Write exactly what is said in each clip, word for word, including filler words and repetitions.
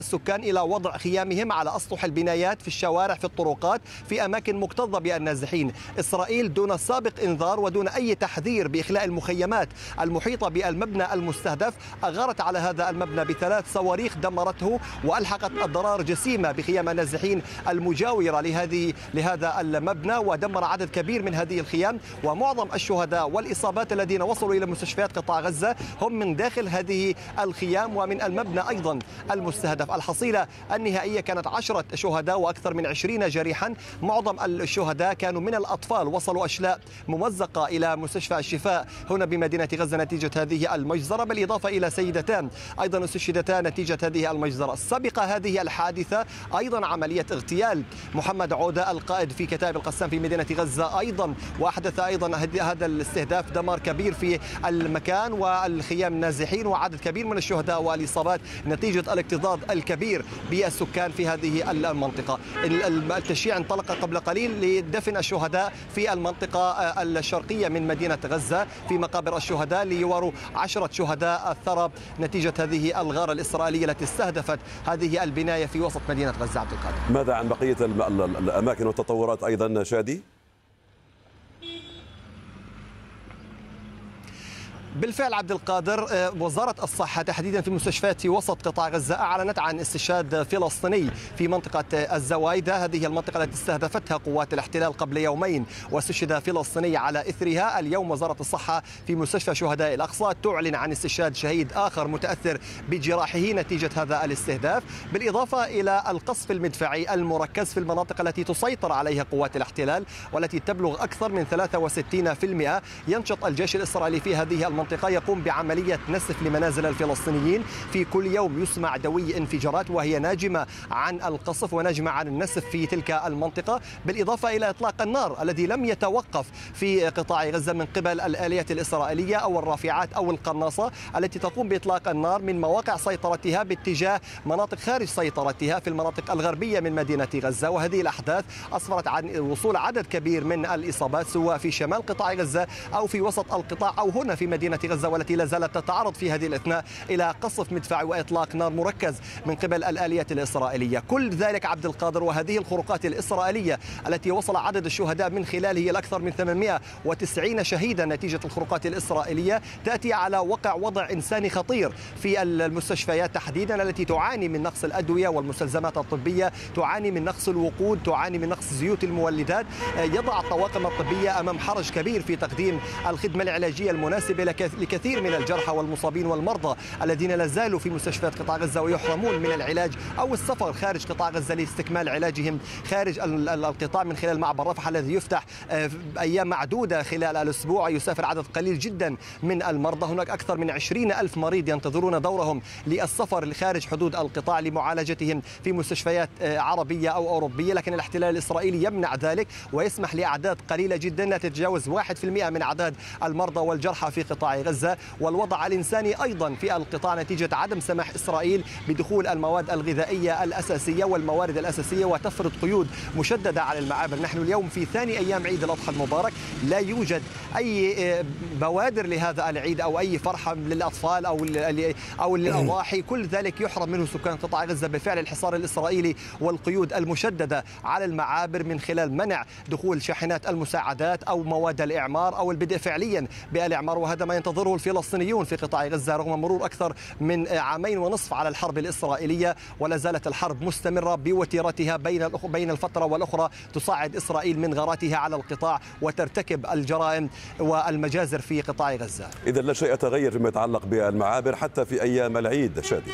السكان إلى وضع خيامهم على أسطح البنايات، في الشوارع، في الطرقات، في أماكن مكتظة بالنازحين. إسرائيل دون سابق إنذار ودون أي تحذير بإخلاء المخيمات المحيطة بالمبنى المستهدف أغارت على هذا المبنى بثلاث صواريخ دمرته، وألحقت أضرار جسيمة بخيام النازحين المجاورة لهذه لهذا المبنى، ودمر عدد كبير من هذه الخيام. ومعظم الشهداء والإصابات الذين وصلوا إلى مستشفيات قطاع غزة هم من داخل هذه الخيام ومن المبنى أيضا المستهدف. الحصيلة النهائية كانت عشرة شهداء وأكثر من عشرين جريحا. معظم الشهداء كانوا من الأطفال، وصلوا أشلاء ممزقة إلى مستشفى الشفاء هنا بمدينة غزة نتيجة هذه المجزرة، بالإضافة إلى سيدتان أيضا استشهدتا نتيجة هذه المجزرة. السابقة هذه الحادثة أيضا عملية اغتيال محمد عودة القائد في كتائب القسام في مدينة غزة أيضا، وأحدث أيضا هذا الاستهداف دمار كبير في المكان والخيام النازحين وعدد كبير من الشهداء والإصابات نتيجة الاكتظاظ الكبير بالسكان في هذه المنطقة. التشييع انطلق قبل قليل لدفن الشهداء في المنطقة الشرقية من مدينة غزة في مقابر الشهداء ليواروا عشرة شهداء الثرى نتيجة هذه الغارة الإسرائيلية التي استهدفت هذه البناية في وسط مدينة غزة. عبد القادر، ماذا عن بقية الأماكن والتطورات أيضا شادي؟ بالفعل عبد القادر، وزارة الصحة تحديدا في مستشفيات وسط قطاع غزة أعلنت عن استشهاد فلسطيني في منطقة الزوايدة، هذه المنطقة التي استهدفتها قوات الاحتلال قبل يومين واستشهد فلسطيني على إثرها. اليوم وزارة الصحة في مستشفى شهداء الأقصى تعلن عن استشهاد شهيد آخر متأثر بجراحه نتيجة هذا الاستهداف، بالإضافة إلى القصف المدفعي المركز في المناطق التي تسيطر عليها قوات الاحتلال والتي تبلغ أكثر من ثلاثة وستين بالمئة. ينشط الجيش الإسرائيلي في هذه المنطقة المنطقة يقوم بعملية نسف لمنازل الفلسطينيين. في كل يوم يسمع دوي انفجارات وهي ناجمة عن القصف وناجمة عن النسف في تلك المنطقة، بالإضافة إلى إطلاق النار الذي لم يتوقف في قطاع غزة من قبل الآليات الإسرائيلية أو الرافعات أو القناصة التي تقوم بإطلاق النار من مواقع سيطرتها باتجاه مناطق خارج سيطرتها في المناطق الغربية من مدينة غزة. وهذه الأحداث أسفرت عن وصول عدد كبير من الإصابات سواء في شمال قطاع غزة أو في وسط القطاع أو هنا في مدينة غزة، والتي لا زالت تتعرض في هذه الأثناء إلى قصف مدفعي وإطلاق نار مركز من قبل الآليات الإسرائيلية. كل ذلك عبد القادر وهذه الخروقات الإسرائيلية التي وصل عدد الشهداء من خلاله إلى أكثر من ثمانمئة وتسعين شهيدا نتيجة الخروقات الإسرائيلية تأتي على وقع وضع إنساني خطير في المستشفيات تحديدا التي تعاني من نقص الأدوية والمستلزمات الطبية، تعاني من نقص الوقود، تعاني من نقص زيوت المولدات. يضع الطواقم الطبية أمام حرج كبير في تقديم الخدمة العلاجية المناسبة لكثير من الجرحى والمصابين والمرضى الذين لا زالوا في مستشفيات قطاع غزة ويحرمون من العلاج أو السفر خارج قطاع غزة لاستكمال علاجهم خارج القطاع من خلال معبر رفح الذي يفتح أيام معدودة خلال الأسبوع. يسافر عدد قليل جدا من المرضى، هناك أكثر من عشرين ألف مريض ينتظرون دورهم للسفر خارج حدود القطاع لمعالجتهم في مستشفيات عربية أو أوروبية، لكن الاحتلال الإسرائيلي يمنع ذلك ويسمح لأعداد قليلة جدا لا تتجاوز واحد بالمئة من أعداد المرضى والجرحى في قطاع غزة. والوضع الإنساني أيضا في القطاع نتيجة عدم سماح إسرائيل بدخول المواد الغذائية الأساسية والموارد الأساسية وتفرض قيود مشددة على المعابر. نحن اليوم في ثاني أيام عيد الأضحى المبارك، لا يوجد أي بوادر لهذا العيد أو أي فرحة للأطفال أو أو للأضاحي، كل ذلك يحرم منه سكان قطاع غزة بفعل الحصار الإسرائيلي والقيود المشددة على المعابر من خلال منع دخول شاحنات المساعدات أو مواد الإعمار أو البدء فعليا بالإعمار. وهذا ما ينتظره الفلسطينيون في قطاع غزة رغم مرور أكثر من عامين ونصف على الحرب الإسرائيلية، ولا زالت الحرب مستمرة بوتيرتها بين بين الفترة والأخرى. تصاعد إسرائيل من غاراتها على القطاع وترتكب الجرائم والمجازر في قطاع غزة. إذا لا شيء يتغير فيما يتعلق بالمعابر حتى في أيام العيد شادي.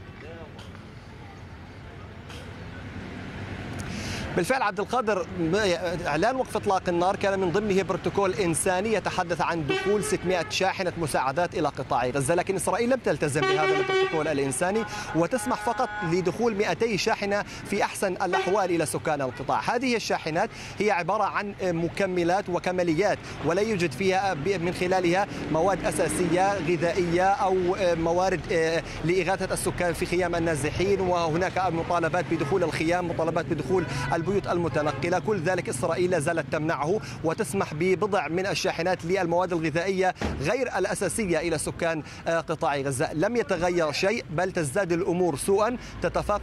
بالفعل عبد القادر، اعلان وقف اطلاق النار كان من ضمنه بروتوكول انساني يتحدث عن دخول ستمئة شاحنه مساعدات الى قطاع غزه، لكن اسرائيل لم تلتزم بهذا البروتوكول الانساني وتسمح فقط لدخول مئتي شاحنه في احسن الاحوال الى سكان القطاع. هذه الشاحنات هي عباره عن مكملات وكماليات ولا يوجد فيها من خلالها مواد اساسيه غذائيه او موارد لاغاثه السكان في خيام النازحين، وهناك مطالبات بدخول الخيام، مطالبات بدخول البيوت المتنقلة. كل ذلك إسرائيل لا زالت تمنعه وتسمح ببضع من الشاحنات للمواد الغذائية غير الأساسية إلى سكان قطاع غزة. لم يتغير شيء، بل تزداد الأمور سوءا. تتفاقم